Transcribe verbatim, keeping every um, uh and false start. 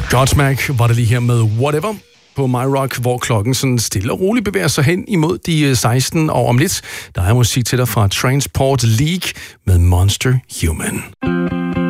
Godsmack var det lige her med Whatever på My Rock, hvor klokken sådan stille og roligt bevæger sig hen imod de seksten, og om lidt, der er musik til dig fra Transport League med Monster Human.